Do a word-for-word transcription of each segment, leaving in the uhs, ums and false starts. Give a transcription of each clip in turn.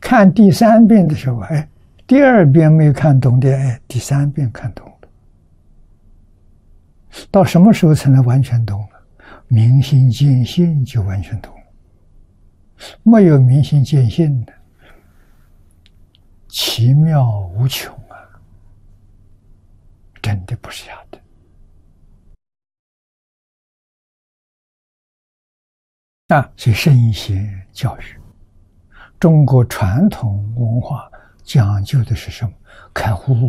看第三遍的时候，哎，第二遍没有看懂的，哎，第三遍看懂了。到什么时候才能完全懂呢？明心见性就完全懂了。没有明心见性的，奇妙无穷啊！真的不是假的。啊，所以圣贤教育，中国传统文化讲究的是什么？开悟。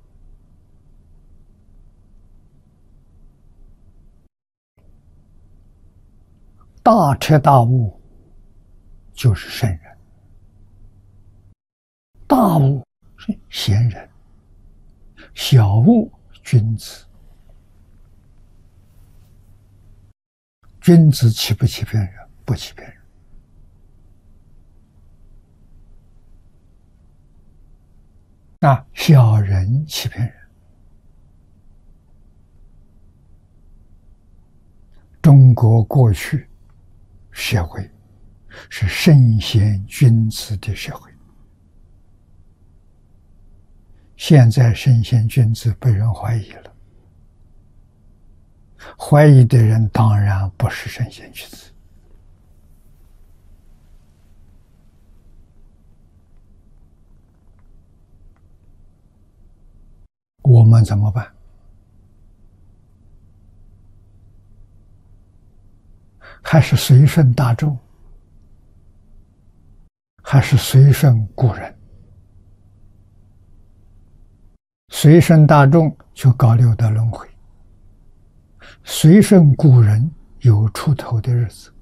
大彻大悟就是圣人，大悟是贤人，小悟君子。君子欺不欺骗人？不欺骗人。那小人欺骗人。中国过去社会是圣贤君子的社会，现在圣贤君子被人怀疑了。怀疑的人当然不是圣贤君子。我们怎么办？还是随顺大众，还是随顺古人？随顺大众就搞六道轮回，随顺古人有出头的日子。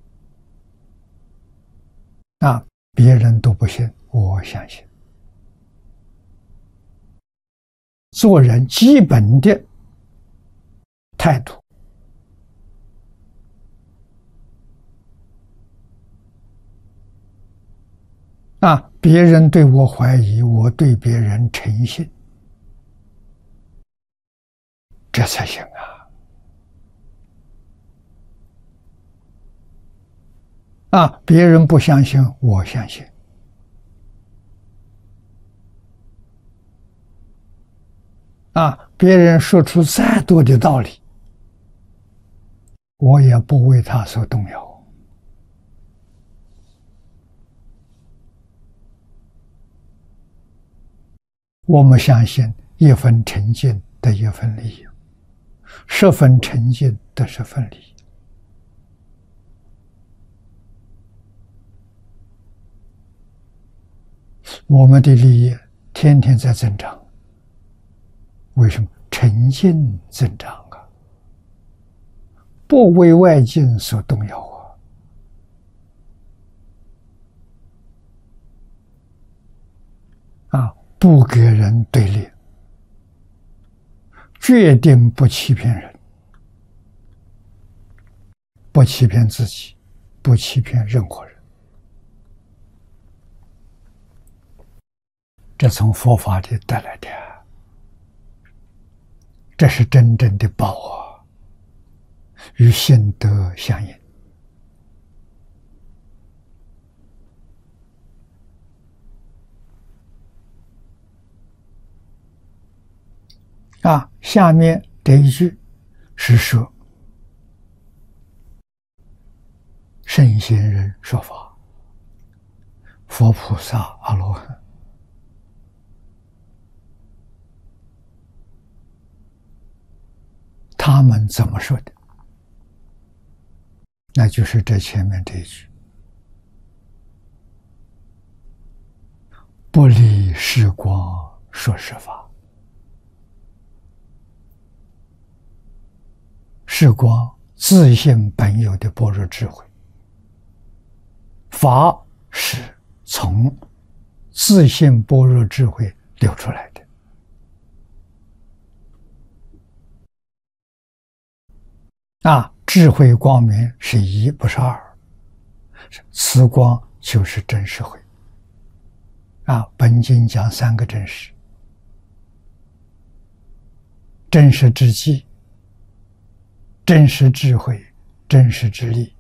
那别人都不信，我相信。做人基本的态度，啊，别人对我怀疑，我对别人诚信，这才行啊！啊，别人不相信，我相信。啊，别人说出再多的道理，我也不为他所动摇。我们相信一分诚信得一分利益，十分诚信得十分利益。我们的利益天天在增长，为什么？诚信增长啊，不为外境所动摇啊！啊，不给人对立，决定不欺骗人，不欺骗自己，不欺骗任何人。这从佛法里带来的，这是真正的宝啊，与心得相应。啊，下面这一句是说圣贤人说法，佛菩萨阿罗汉，他们怎么说的？那就是这前面这一句：不离时光说实法。时光自性本有的般若智慧，法是从自性般若智慧流出来的。啊，智慧光明是一，不是二，此光就是真实慧。啊，本经讲三个真实：真实之际、真实智慧、真实之力。